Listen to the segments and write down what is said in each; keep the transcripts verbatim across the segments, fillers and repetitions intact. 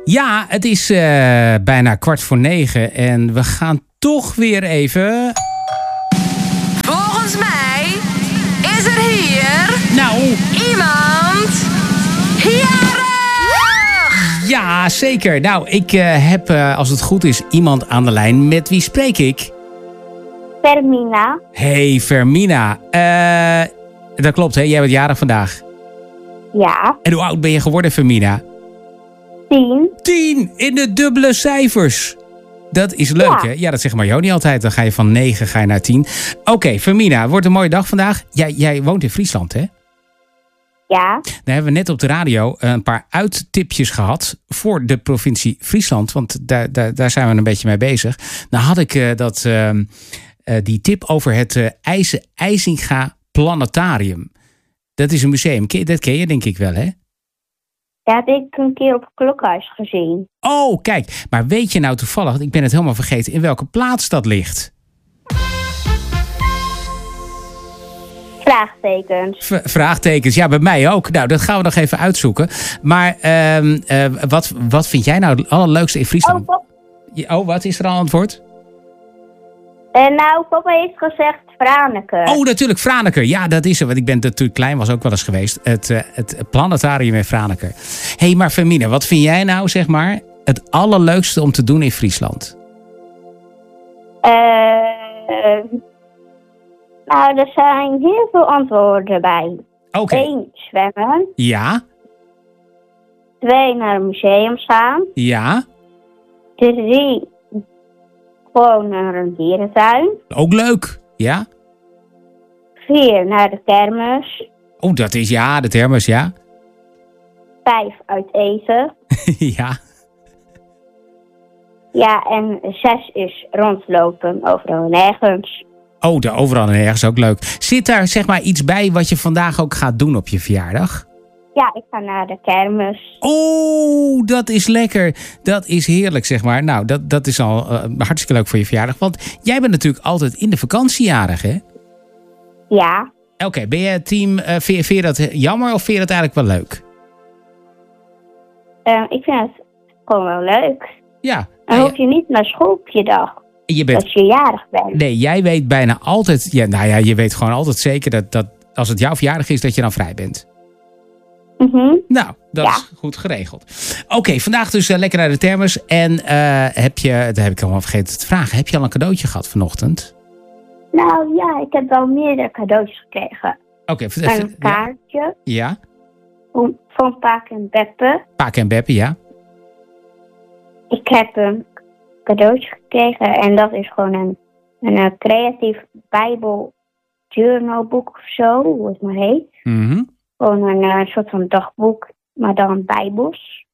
Ja, het is uh, bijna kwart voor negen en we gaan toch weer even... Volgens mij is er hier... Nou... Iemand... jarig! Ja, zeker. Nou, ik uh, heb, uh, als het goed is, iemand aan de lijn. Met wie spreek ik? Fermina. Hey, Fermina. Uh, dat klopt, hè? Jij bent jarig vandaag. Ja. En hoe oud ben je geworden, Fermina? Tien. Tien in de dubbele cijfers. Dat is leuk, ja. Hè? Ja, dat zegt Marjoni altijd. Dan ga je van negen ga je naar tien. Oké, okay, Fermina, het wordt een mooie dag vandaag. Jij, jij woont in Friesland, hè? Ja. Dan hebben we net op de radio een paar uittipjes gehad voor de provincie Friesland. Want daar, daar, daar zijn we een beetje mee bezig. Nou had ik uh, dat, uh, uh, die tip over het uh, IJse IJsinga Planetarium. Dat is een museum. Dat ken je denk ik wel, hè? Dat heb ik een keer op het klokhuis gezien. Oh, kijk. Maar weet je nou toevallig, ik ben het helemaal vergeten, in welke plaats dat ligt? Vraagtekens. V- vraagtekens, ja, bij mij ook. Nou, dat gaan we nog even uitzoeken. Maar uh, uh, wat, wat vind jij nou het allerleukste in Friesland? Oh, oh wat is er al antwoord? Uh, nou, papa heeft gezegd Franeker. Oh, natuurlijk, Franeker. Ja, dat is er. Want ik ben natuurlijk klein, was ook wel eens geweest. Het, uh, het planetarium in Franeker. Hé, hey, maar Fermina, wat vind jij nou, zeg maar, het allerleukste om te doen in Friesland? Uh, nou, er zijn heel veel antwoorden bij. Oké. Okay. Eén, zwemmen. Ja. Twee, naar een museum gaan. Ja. Drie, gewoon naar een dierentuin. Ook leuk, ja. Vier, naar de kermis. Oh, dat is ja, de kermis, ja. Vijf, uit eten. Ja. Ja, en zes is rondlopen overal en nergens. Oh, de overal en nergens ook leuk. Zit daar zeg maar iets bij wat je vandaag ook gaat doen op je verjaardag? Ja, ik ga naar de kermis. Oh, dat is lekker. Dat is heerlijk, zeg maar. Nou, dat, dat is al uh, hartstikke leuk voor je verjaardag. Want jij bent natuurlijk altijd in de vakantiejarig, hè? Ja. Oké, okay, ben je team... Uh, vind, je, vind je dat jammer of vind je dat eigenlijk wel leuk? Uh, ik vind het gewoon wel leuk. Ja. Dan hoef je niet naar school op je dag. Je bent, als je jarig bent. Nee, jij weet bijna altijd... Ja, nou ja, je weet gewoon altijd zeker dat, dat als het jouw verjaardag is, dat je dan vrij bent. Mm-hmm. Nou, dat ja. is goed geregeld. Oké, okay, vandaag dus uh, lekker naar de termus. En uh, heb je, dat heb ik helemaal vergeten te vragen, heb je al een cadeautje gehad vanochtend? Nou ja, ik heb wel meerdere cadeautjes gekregen. Oké. Okay, een kaartje. Ja. Van, van Paak en Beppe. Paak en Beppe, ja. Ik heb een cadeautje gekregen en dat is gewoon een, een, een creatief Bijbel journalboek of zo, hoe het maar heet. Mm-hmm. Gewoon een, een soort van dagboek, maar dan bijbels.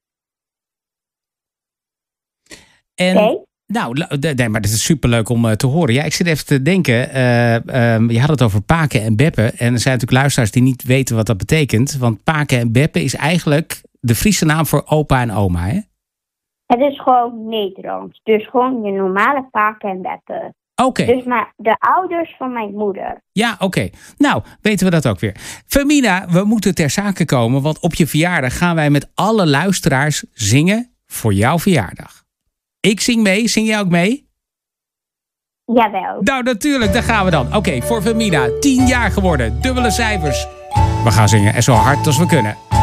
En, okay. Nou, nee, maar dat is superleuk om uh, te horen. Ja, ik zit even te denken. Uh, um, je had het over Paken en Beppe. En er zijn natuurlijk luisteraars die niet weten wat dat betekent. Want Paken en Beppe is eigenlijk de Friese naam voor opa en oma, hè? Het is gewoon Nederlands. Dus gewoon je normale Paken en Beppe. Oké. Okay. Dus maar de ouders van mijn moeder. Ja, oké. Okay. Nou, weten we dat ook weer. Fermina, we moeten ter zake komen. Want op je verjaardag gaan wij met alle luisteraars zingen voor jouw verjaardag. Ik zing mee. Zing jij ook mee? Jawel. Nou, natuurlijk. Daar gaan we dan. Oké, okay, voor Fermina. Tien jaar geworden. Dubbele cijfers. We gaan zingen. En zo hard als we kunnen.